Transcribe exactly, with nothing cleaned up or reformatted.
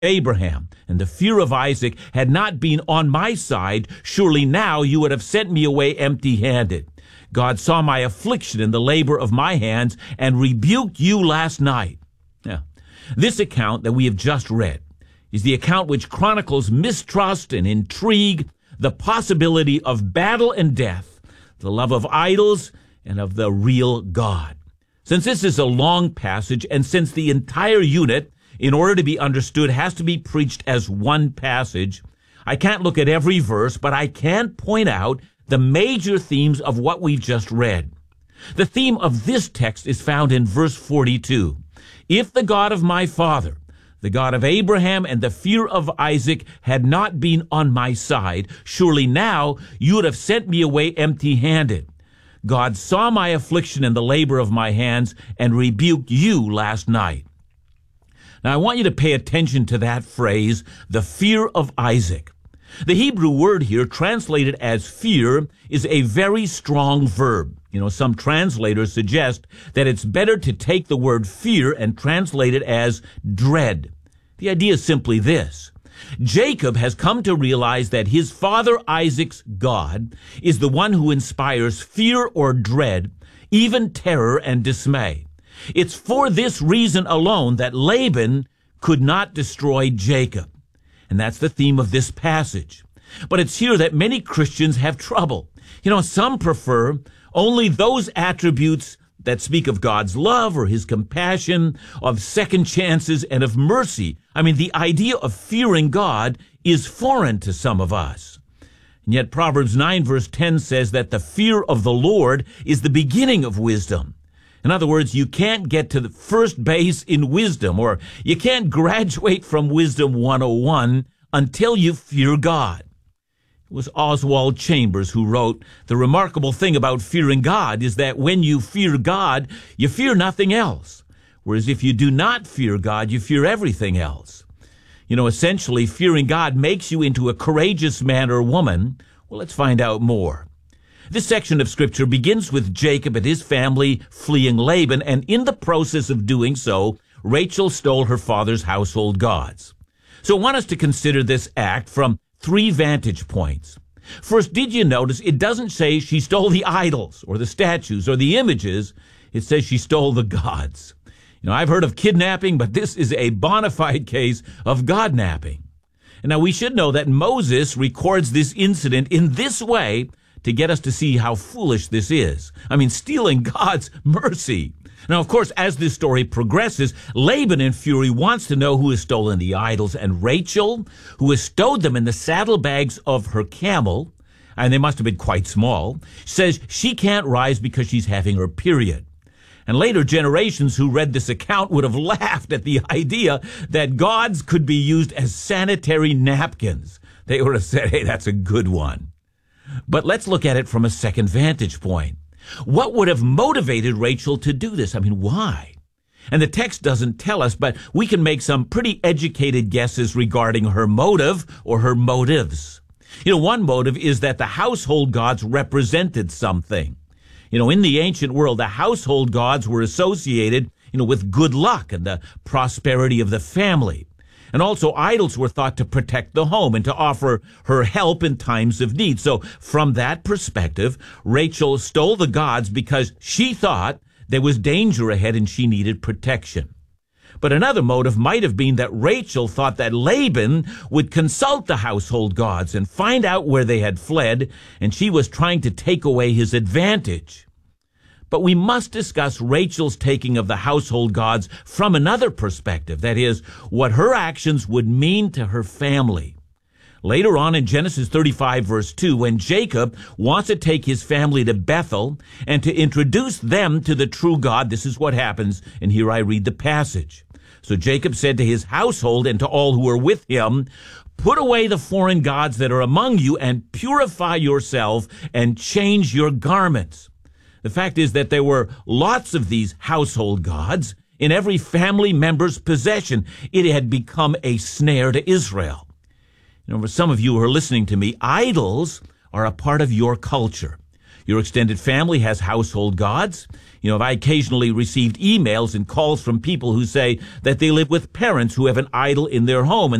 Abraham and the fear of Isaac had not been on my side, surely now you would have sent me away empty-handed. God saw my affliction and the labor of my hands and rebuked you last night. Now, this account that we have just read is the account which chronicles mistrust and intrigue, the possibility of battle and death, the love of idols and of the real God. Since this is a long passage, and since the entire unit, in order to be understood, has to be preached as one passage, I can't look at every verse, but I can point out the major themes of what we've just read. The theme of this text is found in verse forty-two. If the God of my father, the God of Abraham and the fear of Isaac had not been on my side, surely now you would have sent me away empty-handed. God saw my affliction and the labor of my hands and rebuked you last night. Now, I want you to pay attention to that phrase, the fear of Isaac. The Hebrew word here, translated as fear, is a very strong verb. You know, some translators suggest that it's better to take the word fear and translate it as dread. The idea is simply this. Jacob has come to realize that his father Isaac's God is the one who inspires fear or dread, even terror and dismay. It's for this reason alone that Laban could not destroy Jacob. And that's the theme of this passage. But it's here that many Christians have trouble. You know, some prefer only those attributes that speak of God's love or his compassion, of second chances, and of mercy. I mean, the idea of fearing God is foreign to some of us. And yet Proverbs nine verse ten says that the fear of the Lord is the beginning of wisdom. In other words, you can't get to the first base in wisdom, or you can't graduate from Wisdom one oh one until you fear God. It was Oswald Chambers who wrote, the remarkable thing about fearing God is that when you fear God, you fear nothing else. Whereas if you do not fear God, you fear everything else. You know, essentially, fearing God makes you into a courageous man or woman. Well, let's find out more. This section of Scripture begins with Jacob and his family fleeing Laban, and in the process of doing so, Rachel stole her father's household gods. So I want us to consider this act from three vantage points. First, did you notice it doesn't say she stole the idols or the statues or the images? It says she stole the gods. You know, I've heard of kidnapping, but this is a bona fide case of godnapping. And now we should know that Moses records this incident in this way to get us to see how foolish this is. I mean, stealing God's mercy. Now, of course, as this story progresses, Laban in fury wants to know who has stolen the idols, and Rachel, who has stowed them in the saddlebags of her camel, and they must have been quite small, says she can't rise because she's having her period. And later generations who read this account would have laughed at the idea that gods could be used as sanitary napkins. They would have said, hey, that's a good one. But let's look at it from a second vantage point. What would have motivated Rachel to do this? I mean, why? And the text doesn't tell us, but we can make some pretty educated guesses regarding her motive or her motives. You know, one motive is that the household gods represented something. You know, in the ancient world, the household gods were associated, you know, with good luck and the prosperity of the family. And also idols were thought to protect the home and to offer her help in times of need. So from that perspective, Rachel stole the gods because she thought there was danger ahead and she needed protection. But another motive might have been that Rachel thought that Laban would consult the household gods and find out where they had fled, and she was trying to take away his advantage. But we must discuss Rachel's taking of the household gods from another perspective, that is, what her actions would mean to her family. Later on in Genesis thirty-five, verse two, when Jacob wants to take his family to Bethel and to introduce them to the true God, this is what happens, and here I read the passage. So Jacob said to his household and to all who were with him, "Put away the foreign gods that are among you and purify yourself and change your garments." The fact is that there were lots of these household gods in every family member's possession. It had become a snare to Israel. You know, for some of you who are listening to me, idols are a part of your culture. Your extended family has household gods. You know, I occasionally received emails and calls from people who say that they live with parents who have an idol in their home, and